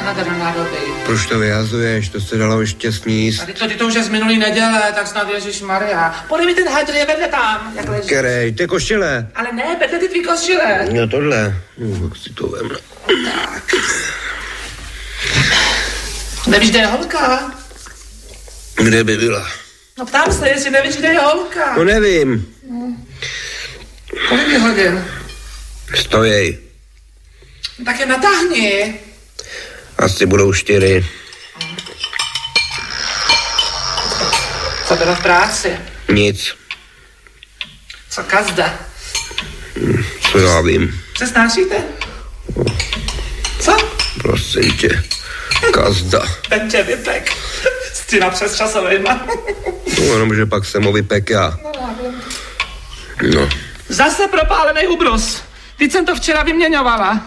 teda nádoby. Proč to vyhazuješ? To se dalo ještě sníst. A ty to už je z minulý neděle, tak snad Ježišmarja. Podej mi ten hadr, je vedle tam, jak leží. Kerej, ty košile. Ale ne, vedle ty tvý košile. No tohle. No, tak si to vem. Tak. Nevíš, kde je holka? Kde by byla? No ptám se, jestli nevíš, kde je holka. No nevím. Kolik je hodin? Stojej. Tak je natáhni. Asi budou 4. Co bylo v práci? Nic. Co kazda? Co já vím. Se snášíte? Co? Prosím tě. Kazda. Ten tě vypek. Stina přes časovejma. No jenom, že pak jsem ho vypek já. No. Zase propálený ubrus. Teď jsem to včera vyměňovala.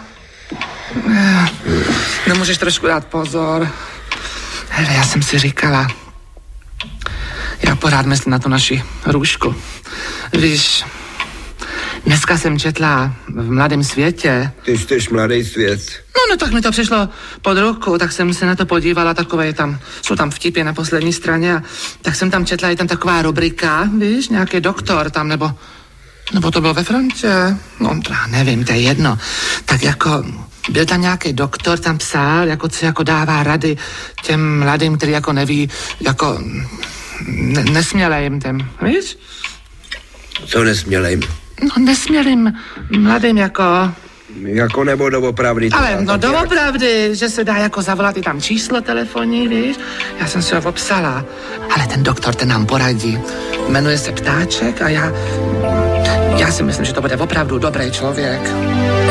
Nemůžeš trošku dát pozor. Hele, já jsem si říkala, já pořád myslím na tu naši Růžku. Víš, dneska jsem četla v Mladém světě. Ty jsi Mladý svět. No, tak mi to přišlo pod ruku, tak jsem se na to podívala, takové tam, jsou tam vtipy na poslední straně a tak jsem tam četla, je tam taková rubrika, víš, nějaký doktor tam, nebo to bylo ve frontě, no, já nevím, to je jedno. Tak jako, byl tam nějaký doktor, tam psal, jako co jako dává rady těm mladým, který jako neví, jako nesmělým těm, víš? Co nesmělejm? No, nesmělým mladým jako... Jako nebo doopravdy? Ale no doopravdy, že se dá jako zavolat i tam číslo telefonní, víš? Já jsem si ho obsala. Ale ten doktor, ten nám poradí. Jmenuje se Ptáček a já si myslím, že to bude opravdu dobrý člověk.